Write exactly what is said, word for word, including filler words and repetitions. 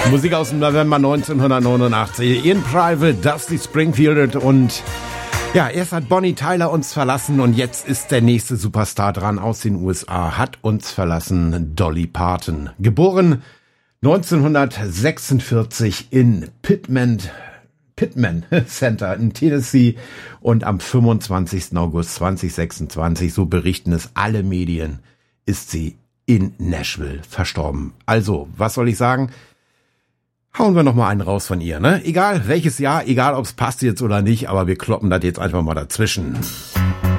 Musik aus dem November neunzehnhundertneunundachtzig. In Private, Dusty Springfield und ja, erst hat Bonnie Tyler uns verlassen und jetzt ist der nächste Superstar dran aus den U S A. Hat uns verlassen Dolly Parton. Geboren neunzehnhundertsechsundvierzig in Pittman, Pittman Center in Tennessee und am fünfundzwanzigsten August zweitausendsechsundzwanzig, so berichten es alle Medien, ist sie in Nashville verstorben. Also, was soll ich sagen? Hauen wir noch mal einen raus von ihr, ne? Egal welches Jahr, egal ob es passt jetzt oder nicht, aber wir kloppen das jetzt einfach mal dazwischen.